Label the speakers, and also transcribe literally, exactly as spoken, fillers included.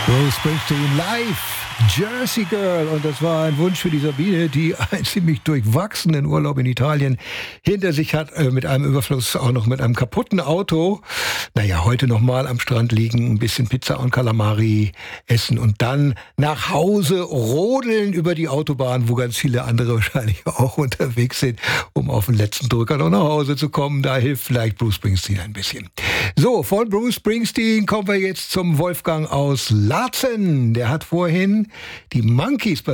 Speaker 1: Bruce Springsteen live, Jersey Girl. Und das war ein Wunsch für die Sabine, die einen ziemlich durchwachsenen Urlaub in Italien hinter sich hat, äh, mit einem Überfluss, auch noch mit einem kaputten Auto. Naja, heute nochmal am Strand liegen, ein bisschen Pizza und Calamari essen und dann nach Hause rodeln über die Autobahn, wo ganz viele andere wahrscheinlich auch unterwegs sind, um auf den letzten Drücker noch nach Hause zu kommen. Da hilft vielleicht Bruce Springsteen ein bisschen. So, von Bruce Springsteen kommen wir jetzt zum Wolfgang aus Laatzen. Der hat vorhin die Monkees